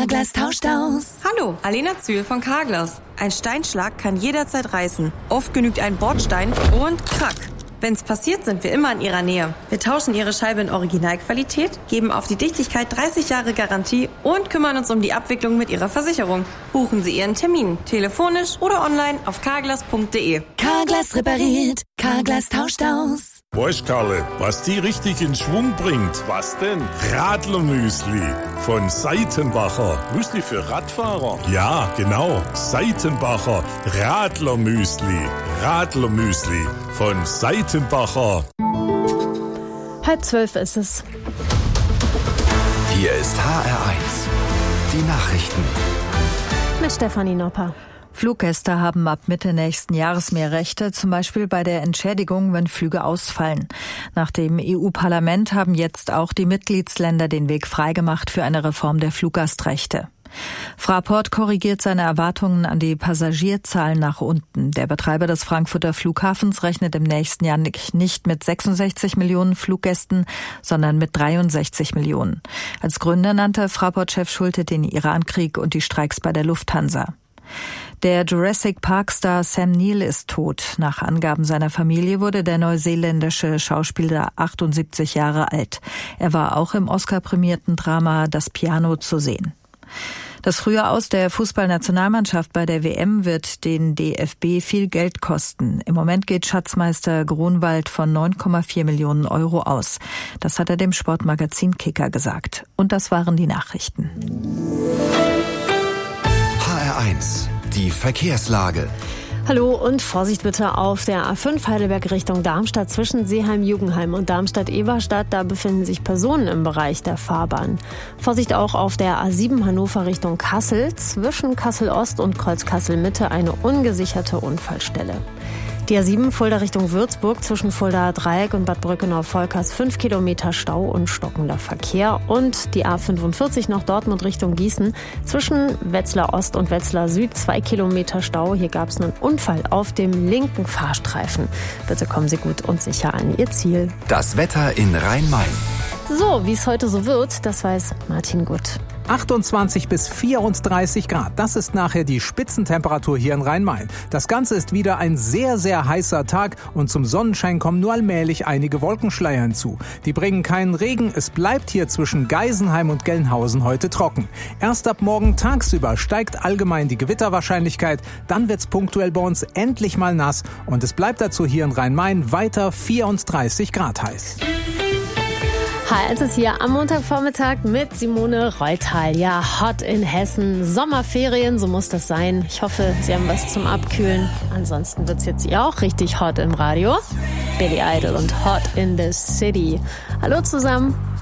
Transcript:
Carglass tauscht aus. Hallo, Alena Zühl von Carglass. Ein Steinschlag kann jederzeit reißen. Oft genügt ein Bordstein und krack. Wenn's passiert, sind wir immer in Ihrer Nähe. Wir tauschen Ihre Scheibe in Originalqualität, geben auf die Dichtigkeit 30 Jahre Garantie und kümmern uns um die Abwicklung mit Ihrer Versicherung. Buchen Sie Ihren Termin, telefonisch oder online auf carglass.de. Carglass repariert, Carglass tauscht aus. Weißt, Karle, was die richtig in Schwung bringt? Was denn? Radlermüsli von Seitenbacher. Müsli für Radfahrer? Ja, genau. Seitenbacher Radlermüsli. Radlermüsli von Seitenbacher. 11:30 ist es. Hier ist HR1. Die Nachrichten. Mit Stefanie Nopper. Fluggäste haben ab Mitte nächsten Jahres mehr Rechte, zum Beispiel bei der Entschädigung, wenn Flüge ausfallen. Nach dem EU-Parlament haben jetzt auch die Mitgliedsländer den Weg freigemacht für eine Reform der Fluggastrechte. Fraport korrigiert seine Erwartungen an die Passagierzahlen nach unten. Der Betreiber des Frankfurter Flughafens rechnet im nächsten Jahr nicht mit 66 Millionen Fluggästen, sondern mit 63 Millionen. Als Gründe nannte Fraport-Chef Schulte den Irankrieg und die Streiks bei der Lufthansa. Der Jurassic Park-Star Sam Neill ist tot. Nach Angaben seiner Familie wurde der neuseeländische Schauspieler 78 Jahre alt. Er war auch im Oscar-prämierten Drama Das Piano zu sehen. Das frühe Aus der Fußballnationalmannschaft bei der WM wird den DFB viel Geld kosten. Im Moment geht Schatzmeister Grunwald von 9,4 Millionen Euro aus. Das hat er dem Sportmagazin Kicker gesagt. Und das waren die Nachrichten. HR1, die Verkehrslage. Hallo und Vorsicht bitte auf der A5 Heidelberg Richtung Darmstadt zwischen Seeheim-Jugenheim und Darmstadt-Eberstadt. Da befinden sich Personen im Bereich der Fahrbahn. Vorsicht auch auf der A7 Hannover Richtung Kassel. Zwischen Kassel-Ost und Kreuz-Kassel-Mitte eine ungesicherte Unfallstelle. Die A7 Fulda Richtung Würzburg zwischen Fulda Dreieck und Bad Brückenau-Volkers 5 Kilometer Stau und stockender Verkehr. Und die A45 nach Dortmund Richtung Gießen zwischen Wetzlar Ost und Wetzlar Süd 2 Kilometer Stau. Hier gab es einen Unfall auf dem linken Fahrstreifen. Bitte kommen Sie gut und sicher an Ihr Ziel. Das Wetter in Rhein-Main. So, wie es heute so wird, das weiß Martin Gutt. 28 bis 34 Grad. Das ist nachher die Spitzentemperatur hier in Rhein-Main. Das Ganze ist wieder ein sehr, sehr heißer Tag und zum Sonnenschein kommen nur allmählich einige Wolkenschleier hinzu. Die bringen keinen Regen. Es bleibt hier zwischen Geisenheim und Gelnhausen heute trocken. Erst ab morgen tagsüber steigt allgemein die Gewitterwahrscheinlichkeit. Dann wird's punktuell bei uns endlich mal nass und es bleibt dazu hier in Rhein-Main weiter 34 Grad heiß. Hi, es ist hier am Montagvormittag mit Simone Reutal. Ja, hot in Hessen, Sommerferien, so muss das sein. Ich hoffe, Sie haben was zum Abkühlen. Ansonsten wird's jetzt hier auch richtig hot im Radio. Billy Idol und Hot in the City. Hallo zusammen.